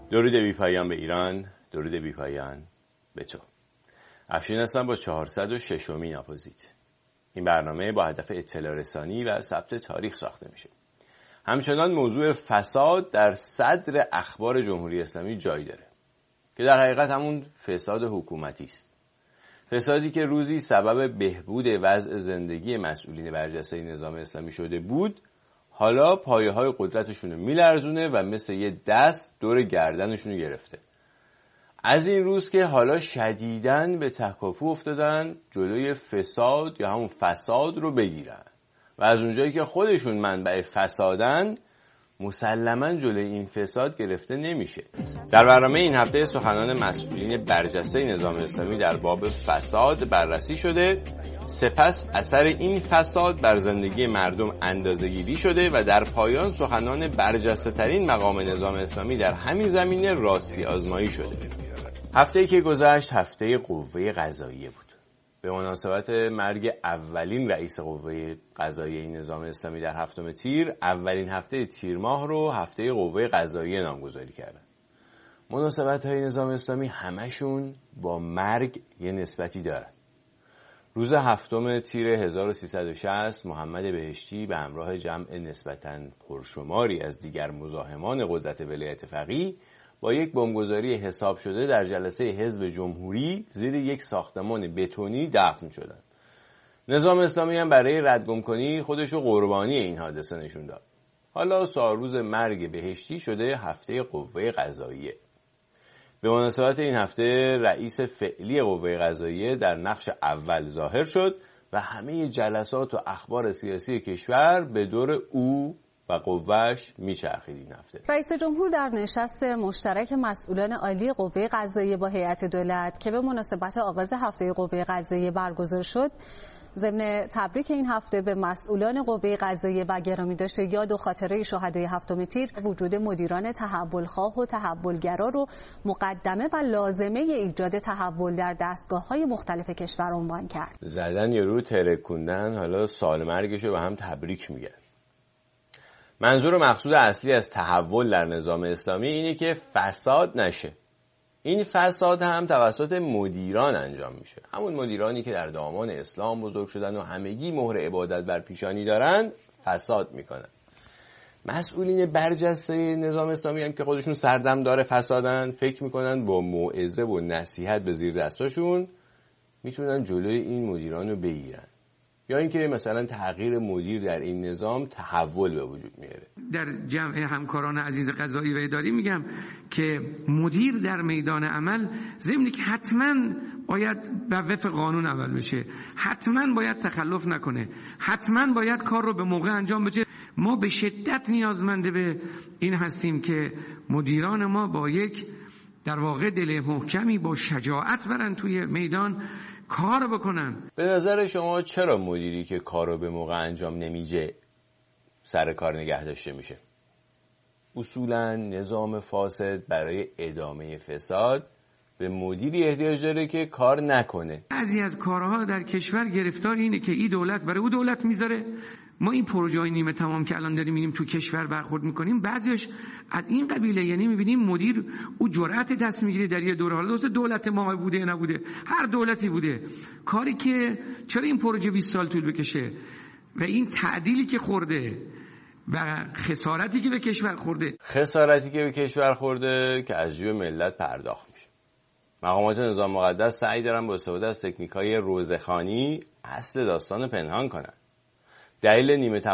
درود بی‌پایان به ایران، درود بی‌پایان به تو. افشین هستم با 406مین اپوزیت. این برنامه با هدف اطلاع رسانی و ثبت تاریخ ساخته میشه. همچنان موضوع فساد در صدر اخبار جمهوری اسلامی جای داره که در حقیقت همون فساد حکومتی است. فسادی که روزی سبب بهبود وضع زندگی مسئولین برجسته نظام اسلامی شده بود، حالا پایه‌های قدرتشون رو میلرزونه و مثل یه دست دور گردنشون رو گرفته. از این روز که حالا شدیداً به تکاپو افتادن جلوی فساد یا همون فساد رو بگیرن و از اونجایی که خودشون منبع فسادن مسلماً جلوی این فساد گرفته نمیشه. در برنامه این هفته سخنان مسئولین برجسته نظام اسلامی در باب فساد بررسی شده، سپس اثر این فساد بر زندگی مردم اندازه‌گیری شده و در پایان سخنان برجسته ترین مقام نظام اسلامی در همین زمینه راستی آزمایی شده. هفته‌ای که گذشت هفته قوه قضاییه بود. به مناسبت مرگ اولین رئیس قوه قضاییه نظام اسلامی در 7 تیر، اولین هفته تیر ماه رو هفته قوه قضاییه نامگذاری کردن. مناسبت‌های نظام اسلامی همشون با مرگ یه نسبتی دارن. روز 7 تیر 1360 محمد بهشتی به همراه جمع نسبتاً پرشماری از دیگر مزاحمان قدرت ولایت فقیه با یک بمبگذاری حساب شده در جلسه حزب جمهوری زیر یک ساختمان بتونی دفن شدند. نظام اسلامی هم برای ردگم‌کنی خودشو قربانی این حادثه نشون داد. حالا سالروز مرگ بهشتی شده هفته قوه قضاییه. به مناسبت این هفته رئیس فعلی قوه قضاییه در نقش اول ظاهر شد و همه جلسات و اخبار سیاسی کشور به دور او و قوهش میچرخید این هفته. رئیس جمهور در نشست مشترک مسئولان عالی قوه قضاییه با هیئت دولت که به مناسبت آغاز هفته قوه قضاییه برگزار شد، ضمن تبریک این هفته به مسئولان قوه قضاییه و گرامی داشته یاد و خاطره شهدای 7 تیر، وجود مدیران تحولخواه و تحولگرا رو مقدمه و لازمه ایجاد تحول در دستگاه‌های مختلف کشور عنوان کرد. زدن یارو ترکوندن، حالا سال مرگشو به هم تبریک میگن. منظور و مقصود اصلی از تحول در نظام اسلامی اینه که فساد نشه. این فساد هم توسط مدیران انجام میشه. همون مدیرانی که در دامان اسلام بزرگ شدن و همگی مهر عبادت بر پیشانی دارن فساد میکنن. مسئولین برجسته نظام اسلامی هم که خودشون سردمدار فسادن، فکر میکنن با موعظه و نصیحت به زیر دستاشون میتونن جلوی این مدیران رو بگیرن، یا اینکه مثلا تغییر مدیر در این نظام تحول به وجود میاره. در جمع همکاران عزیز قضایی و اداری میگم که مدیر در میدان عمل ضمن که حتما باید وفق قانون عمل بشه، حتما باید تخلف نکنه، حتما باید کار رو به موقع انجام بده. ما به شدت نیازمند به این هستیم که مدیران ما با یک در واقع دل محکمی با شجاعت برن توی میدان کار بکنن. به نظر شما چرا مدیری که کارو به موقع انجام نمیده سر کار نگه داشته میشه؟ اصولاً نظام فاسد برای ادامه فساد به مدیری احتیاج داره که کار نکنه. بعضی از کارها در کشور گرفتار اینه که این دولت برای اون دولت میذاره. ما این پروژه‌های نیمه تمام که الان داریم می‌بینیم تو کشور برخورد می‌کنیم، بعضیش از این قبیله، یعنی می‌بینیم مدیر او جرأت دست می‌گیره در یه دوره، حالا دولت ما بوده نبوده، هر دولتی بوده، کاری که چرا این پروژه 20 سال طول بکشه و این تعدیلی که خورده و خسارتی که به کشور خورده که از جیب ملت پرداخت میشه. مقامات نظام مقدس سعی دارن با استفاده از تکنیک‌های روزخوانی اصل داستان پنهان کنن. دلیل نیمه